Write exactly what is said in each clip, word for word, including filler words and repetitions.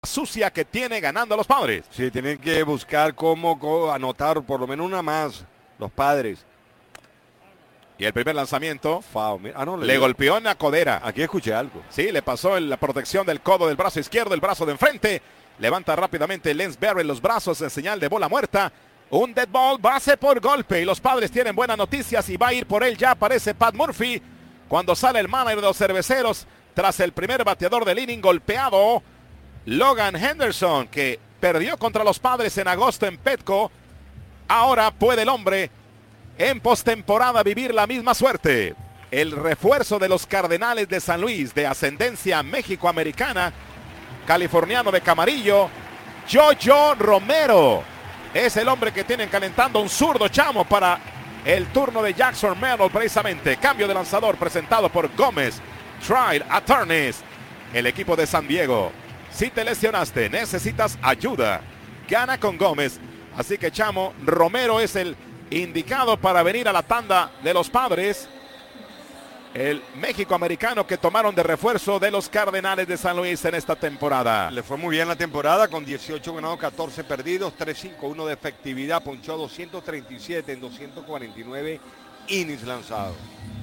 sucia que tiene ganando a los Padres. Sí, tienen que buscar cómo, cómo anotar por lo menos una más los Padres. Y el primer lanzamiento Foul. Ah, no, le, le dio. golpeó en la codera. Aquí escuché algo. Sí, le pasó en la protección del codo del brazo izquierdo, el brazo de enfrente. Levanta rápidamente Lance Berry los brazos en señal de bola muerta. Un dead ball, base por golpe. Y los Padres tienen buenas noticias y va a ir por él. Ya aparece Pat Murphy. Cuando sale el manager de los Cerveceros, tras el primer bateador del inning golpeado, Logan Henderson, que perdió contra los Padres en agosto en Petco. Ahora puede el hombre en postemporada vivir la misma suerte. El refuerzo de los Cardenales de San Luis, de ascendencia mexicoamericana, californiano de Camarillo, Jojo Romero. Es el hombre que tienen calentando un zurdo, chamo, para el turno de Jackson Merrill precisamente. Cambio de lanzador presentado por Gómez Trial Attorneys. El equipo de San Diego. Si te lesionaste, necesitas ayuda, gana con Gómez. Así que, chamo, Romero es el indicado para venir a la tanda de los Padres. El México-americano que tomaron de refuerzo de los Cardenales de San Luis en esta temporada. Le fue muy bien la temporada con dieciocho ganados, catorce perdidos, tres punto cincuenta y uno de efectividad. Ponchó doscientos treinta y siete en doscientos cuarenta y nueve innings lanzados.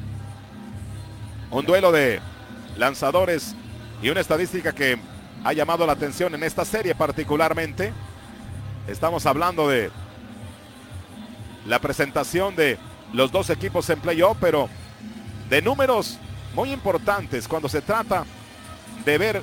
Un duelo de lanzadores y una estadística que ha llamado la atención en esta serie particularmente. Estamos hablando de la presentación de los dos equipos en playoff, pero de números muy importantes cuando se trata de ver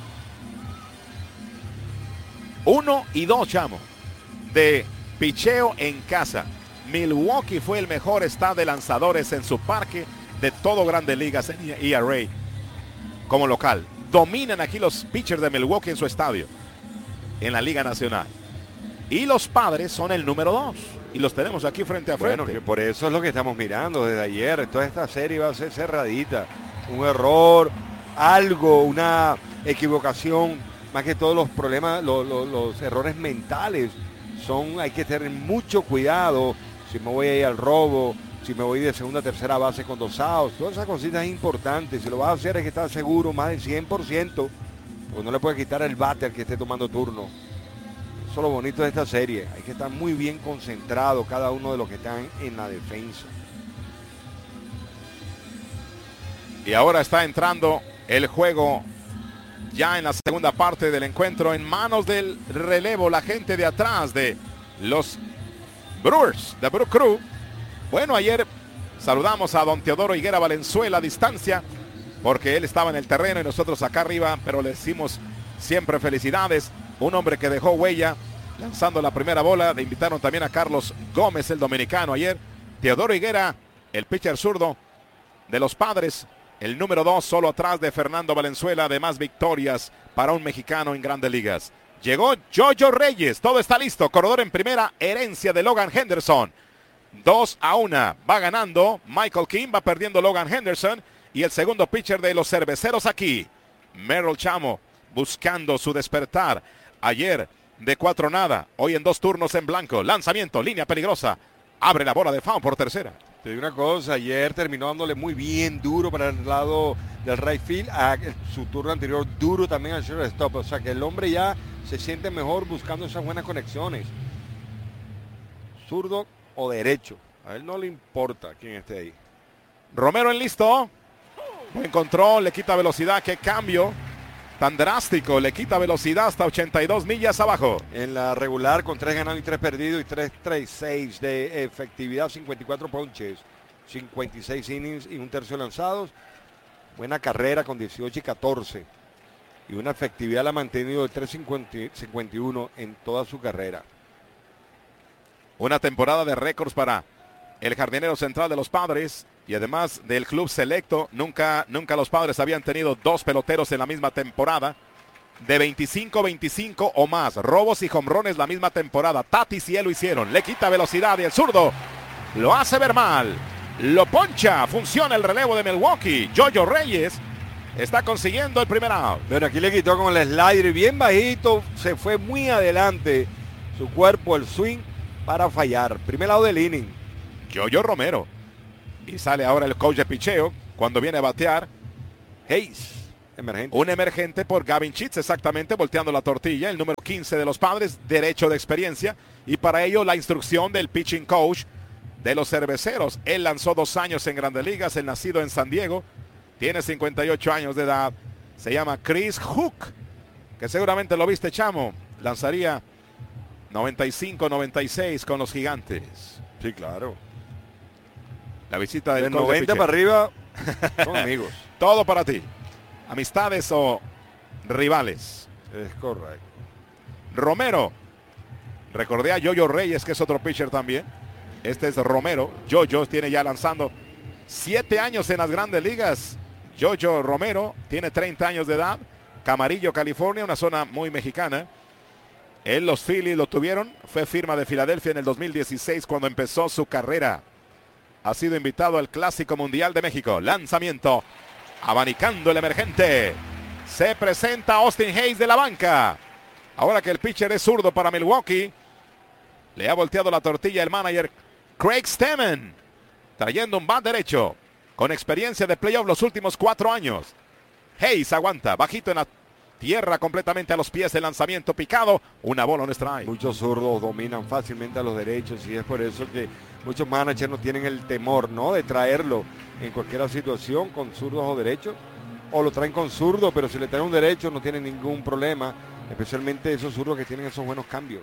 uno y dos, chamo, de picheo en casa. Milwaukee fue el mejor estado de lanzadores en su parque de todo Grandes Ligas en E R A como local. Dominan aquí los pitchers de Milwaukee en su estadio, en la Liga Nacional. Y los Padres son el número dos. Y los tenemos aquí frente a frente. Bueno, que por eso es lo que estamos mirando desde ayer. Toda esta serie va a ser cerradita. Un error, algo, una equivocación. Más que todos los problemas, los, los, los errores mentales. Son, hay que tener mucho cuidado. Si me voy a ir al robo, si me voy de segunda a tercera base con dos outs. Todas esas cositas es importante. Si lo vas a hacer hay que estar seguro más del cien por ciento. Porque no le puedes quitar el bate al que esté tomando turno. Eso es lo bonito de esta serie. Hay que estar muy bien concentrado cada uno de los que están en la defensa. Y ahora está entrando el juego ya en la segunda parte del encuentro en manos del relevo, la gente de atrás de los Brewers, de Brew Crew. Bueno, ayer saludamos a don Teodoro Higuera Valenzuela a distancia, porque él estaba en el terreno y nosotros acá arriba, pero le decimos siempre felicidades. Un hombre que dejó huella lanzando la primera bola. Le invitaron también a Carlos Gómez, el dominicano, ayer. Teodoro Higuera, el pitcher zurdo de los Padres, el número dos, solo atrás de Fernando Valenzuela, de más victorias para un mexicano en Grandes Ligas. Llegó Jojo Reyes, todo está listo. Corredor en primera, herencia de Logan Henderson. dos a uno, va ganando Michael King, va perdiendo Logan Henderson. Y el segundo pitcher de los Cerveceros aquí, Merrill Chamo, buscando su despertar. Ayer de cuatro nada, hoy en dos turnos en blanco. Lanzamiento, línea peligrosa. Abre la bola de foul por tercera. Te digo una cosa, ayer terminó dándole muy bien duro para el lado del right field. A su turno anterior duro también al shortstop. O sea que el hombre ya se siente mejor buscando esas buenas conexiones. Zurdo o derecho. A él no le importa quién esté ahí. Romero en listo. Buen control, le quita velocidad. Qué cambio tan drástico, le quita velocidad hasta ochenta y dos millas abajo. En la regular con tres ganados y tres perdidos y tres treinta y seis de efectividad, cincuenta y cuatro ponches, cincuenta y seis innings y un tercio lanzados. Buena carrera con dieciocho y catorce. Y una efectividad la ha mantenido de tres cincuenta y uno en toda su carrera. Una temporada de récords para el jardinero central de los Padres. Y además del club selecto, nunca, nunca los Padres habían tenido dos peloteros en la misma temporada. De veinticinco veinticinco o más. Robos y jonrones la misma temporada. Tatis y él lo hicieron. Le quita velocidad y el zurdo lo hace ver mal. Lo poncha. Funciona el relevo de Milwaukee. Jojo Reyes está consiguiendo el primer out. Bueno, aquí le quitó con el slider bien bajito. Se fue muy adelante su cuerpo, el swing, para fallar. Primer lado del inning. Jojo Romero. Y sale ahora el coach de picheo cuando viene a batear. Hayes. emergente. Un emergente por Gavin Sheets, exactamente, volteando la tortilla. El número quince de los Padres, derecho de experiencia. Y para ello la instrucción del pitching coach de los Cerveceros. Él lanzó dos años en Grandes Ligas, el nacido en San Diego. Tiene cincuenta y ocho años de edad. Se llama Chris Hook, que seguramente lo viste, chamo. Lanzaría noventa y cinco noventa y seis con los Gigantes. Sí, claro. La visita del de noventa para arriba son amigos. Todo para ti. Amistades o rivales. Es correcto. Romero. Recordé a Yoyo Reyes, que es otro pitcher también. Este es Romero. Yoyo tiene ya lanzando siete años en las Grandes Ligas. Yoyo Romero tiene treinta años de edad. Camarillo, California, una zona muy mexicana. Él, los Phillies lo tuvieron. Fue firma de Filadelfia en el dos mil dieciséis cuando empezó su carrera. Ha sido invitado al Clásico Mundial de México. Lanzamiento. Abanicando el emergente. Se presenta Austin Hayes de la banca. Ahora que el pitcher es zurdo para Milwaukee. Le ha volteado la tortilla el manager Craig Stammen. Trayendo un bat derecho. Con experiencia de playoff los últimos cuatro años. Hayes aguanta. Bajito en la tierra completamente a los pies. El lanzamiento picado. Una bola, un strike. Muchos zurdos dominan fácilmente a los derechos. Y es por eso que muchos managers no tienen el temor, ¿no?, de traerlo en cualquier situación con zurdos o derechos. O lo traen con zurdo, pero si le traen un derecho no tienen ningún problema. Especialmente esos zurdos que tienen esos buenos cambios.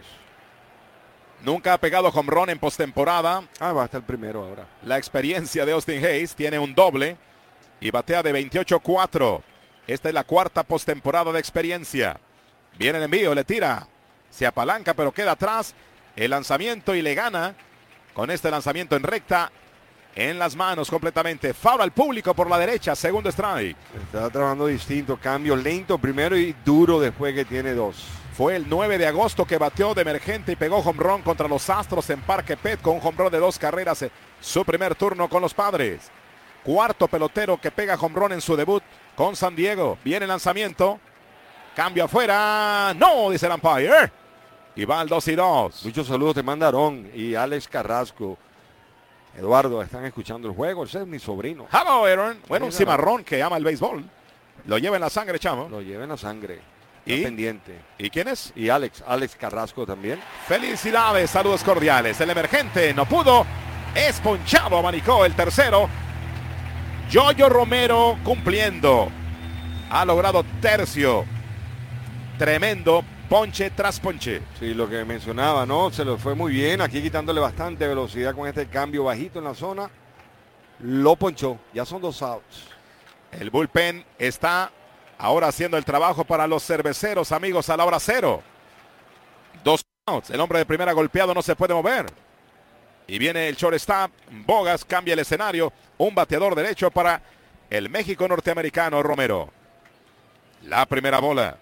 Nunca ha pegado home run en postemporada. Ah, va hasta el primero ahora. La experiencia de Austin Hayes tiene un doble y batea de veintiocho cuatro. Esta es la cuarta postemporada de experiencia. Viene el envío, le tira. Se apalanca, pero queda atrás. El lanzamiento y le gana con este lanzamiento en recta. En las manos completamente. Foul al público por la derecha. Segundo strike. Está trabajando distinto. Cambio lento primero y duro después que tiene dos. Fue el nueve de agosto que bateó de emergente y pegó home run contra los Astros en Parque Pet con un home run de dos carreras. Su primer turno con los Padres. Cuarto pelotero que pega home run en su debut con San Diego. Viene el lanzamiento. Cambio afuera. No, dice el umpire. Y va al dos y dos. Muchos saludos te manda Aarón y Alex Carrasco. Eduardo, están escuchando el juego. Ese es mi sobrino. Hello, Aaron. Bueno, un cimarrón que ama el béisbol. Lo lleva en la sangre, chamo. Lo lleva en la sangre. ¿Y? Está pendiente. ¿Y quién es? Y Alex, Alex Carrasco también. Felicidades, saludos cordiales. El emergente no pudo. Es ponchado, abanicó el tercero. Yoyo Romero cumpliendo. Ha logrado tercio. Tremendo ponche tras ponche. Sí, lo que mencionaba, ¿no? Se lo fue muy bien. Aquí quitándole bastante velocidad con este cambio bajito en la zona. Lo ponchó. Ya son dos outs. El bullpen está ahora haciendo el trabajo para los Cerveceros, amigos, a la hora cero. Dos outs. El hombre de primera golpeado no se puede mover. Y viene el shortstop. Bogas cambia el escenario. Un bateador derecho para el México norteamericano Romero. La primera bola.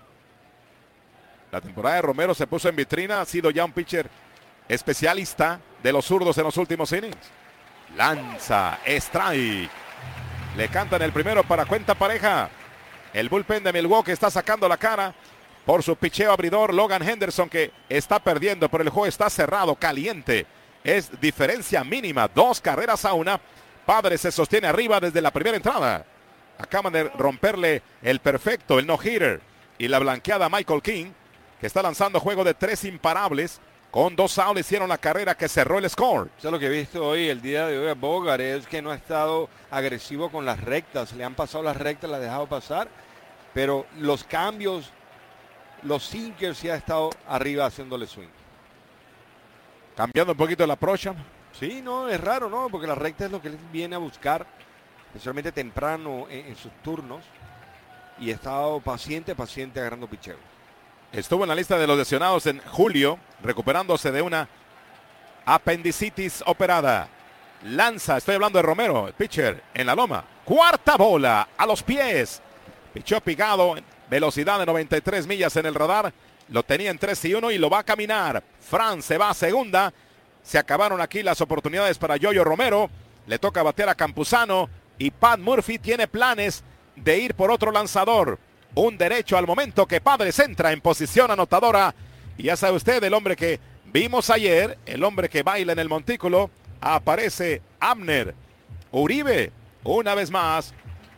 La temporada de Romero se puso en vitrina. Ha sido ya un pitcher especialista de los zurdos en los últimos innings. Lanza, strike. Le cantan el primero para cuenta pareja. El bullpen de Milwaukee está sacando la cara por su picheo abridor Logan Henderson, que está perdiendo, pero el juego está cerrado, caliente. Es diferencia mínima, dos carreras a una. Padres se sostiene arriba desde la primera entrada. Acaban de romperle el perfecto, el no-hitter y la blanqueada Michael King, que está lanzando juego de tres imparables. Con dos outs hicieron la carrera que cerró el score. Eso es lo que he visto hoy, el día de hoy a Bogart, es que no ha estado agresivo con las rectas. Le han pasado las rectas, las ha dejado pasar. Pero los cambios, los sinkers sí ha estado arriba haciéndole swing. Cambiando un poquito el approach. Sí, no, es raro, ¿no? Porque la recta es lo que él viene a buscar, especialmente temprano en, en sus turnos. Y ha estado paciente, paciente agarrando picheo. Estuvo en la lista de los lesionados en julio, recuperándose de una apendicitis operada. Lanza, estoy hablando de Romero, el pitcher en la loma. Cuarta bola, a los pies. Pichó picado, velocidad de noventa y tres millas en el radar. Lo tenía en tres y uno y lo va a caminar. Fran se va a segunda. Se acabaron aquí las oportunidades para Yoyo Romero. Le toca batear a Campuzano. Y Pat Murphy tiene planes de ir por otro lanzador. Un derecho al momento que Padres entra en posición anotadora. Y ya sabe usted, el hombre que vimos ayer, el hombre que baila en el montículo, aparece Abner Uribe. Una vez más,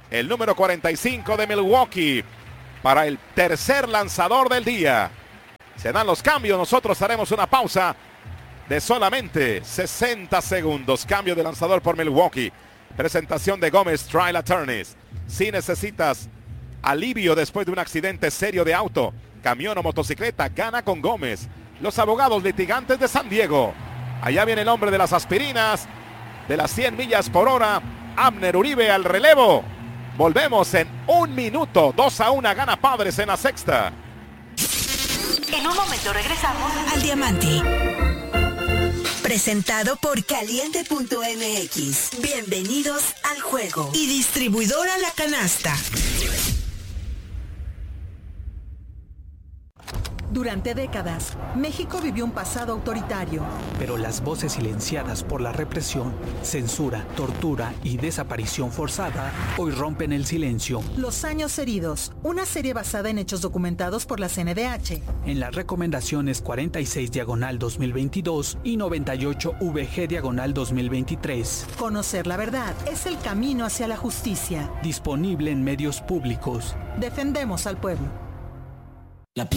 el número cuarenta y cinco de Milwaukee, para el tercer lanzador del día. Se dan los cambios, nosotros haremos una pausa de solamente sesenta segundos. Cambio de lanzador por Milwaukee. Presentación de Gómez Trial Attorneys. Si necesitas alivio después de un accidente serio de auto, camión o motocicleta, gana con Gómez. Los abogados litigantes de San Diego. Allá viene el hombre de las aspirinas, de las cien millas por hora, Abner Uribe al relevo. Volvemos en un minuto. dos a uno gana Padres en la sexta. En un momento regresamos al Diamante. Presentado por Caliente punto M X. Bienvenidos al juego. Y distribuidora La Canasta. Durante décadas, México vivió un pasado autoritario. Pero las voces silenciadas por la represión, censura, tortura y desaparición forzada hoy rompen el silencio. Los años heridos, una serie basada en hechos documentados por la C N D H. En las recomendaciones cuarenta y seis diagonal dos mil veintidós y noventa y ocho V G diagonal dos mil veintitrés. Conocer la verdad es el camino hacia la justicia. Disponible en medios públicos. Defendemos al pueblo.